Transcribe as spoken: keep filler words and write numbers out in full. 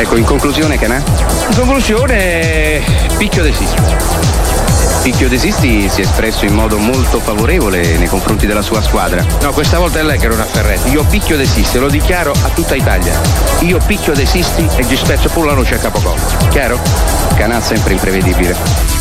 Ecco, in conclusione, Canà? In conclusione, Picchio De Sisti. Picchio De Sisti si è espresso in modo molto favorevole nei confronti della sua squadra. No, questa volta è lei che non ha Ferretti. Io Picchio De Sisti, lo dichiaro a tutta Italia. Io Picchio De Sisti e ci spezzo pure la noce a capocotto. Chiaro? Canà sempre imprevedibile.